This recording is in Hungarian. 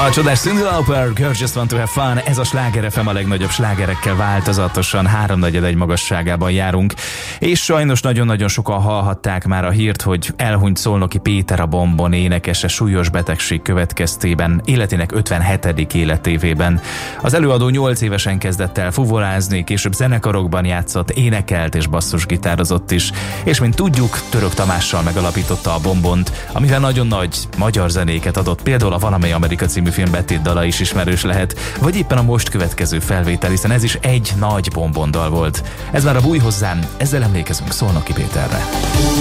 A csodás Cyndi Lauper, Girls Just Want to Have Fun, ez a Sláger FM, a legnagyobb slágerekkel változatosan 3/4 magasságában járunk, és sajnos nagyon-nagyon sokan hallhatták már a hírt, hogy elhunyt Szolnoki Péter, a Bombon énekese súlyos betegség következtében életének 57. életévében. Az előadó 8 évesen kezdett el fuvorázni, később zenekarokban játszott, énekelt és basszusgitározott is, és mint tudjuk, Török Tamással megalapította a Bombont, amivel nagyon nagy magyar zenéket adott, például a Valamely Amerika című film betétdala is ismerős lehet, vagy éppen a most következő felvétel, hiszen ez is egy nagy Bombon dal volt. Ez már a Bújj hozzám, ezzel emlékezünk Szolnoki Péterre.